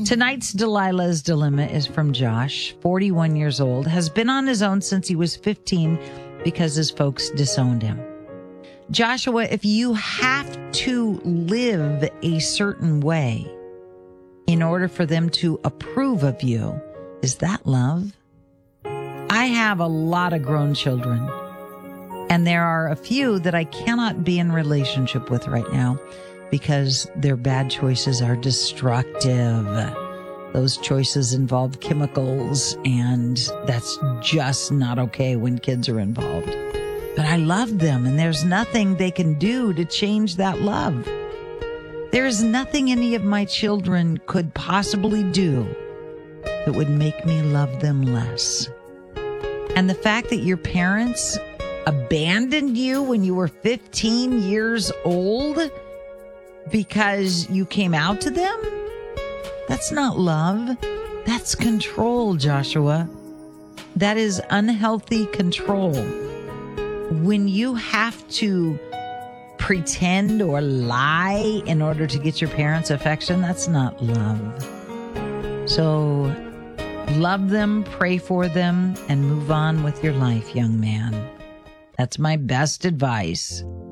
Tonight's Delilah's Dilemma is from Josh, 41 years old, has been on his own since he was 15 because his folks disowned him. Joshua, if you have to live a certain way in order for them to approve of you, is that love? I have a lot of grown children, and there are a few that I cannot be in relationship with right now because their bad choices are destructive. Those choices involve chemicals, and that's just not okay when kids are involved. But I love them, and there's nothing they can do to change that love. There is nothing any of my children could possibly do that would make me love them less. And the fact that your parents abandoned you when you were 15 years old because you came out to them, that's not love. That's control, Joshua. That is unhealthy control. When you have to pretend or lie in order to get your parents' affection, that's not love. So love them, pray for them, and move on with your life, young man. That's my best advice.